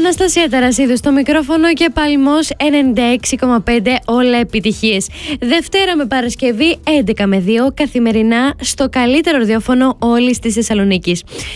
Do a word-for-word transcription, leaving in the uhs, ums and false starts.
Αναστασία Ταρασίδου στο μικρόφωνο και Παλμός ενενήντα έξι κόμμα πέντε, όλα επιτυχίες. Δευτέρα με Παρασκευή έντεκα με δύο καθημερινά στο καλύτερο ραδιόφωνο όλης της Θεσσαλονίκης.